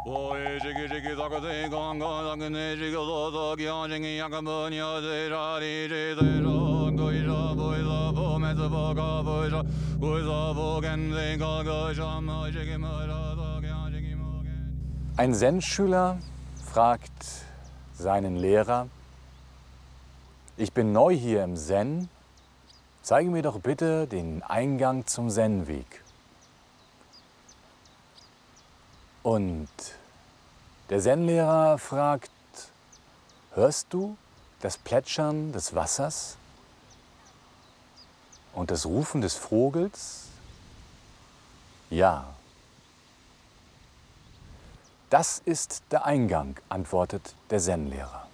Ein Zen-Schüler fragt seinen Lehrer: Ich bin neu hier im Zen, zeige mir doch bitte den Eingang zum Zen-Weg. Und der Zen-Lehrer fragt: Hörst du das Plätschern des Wassers und das Rufen des Vogels? Ja. Das ist der Eingang, antwortet der Zen-Lehrer.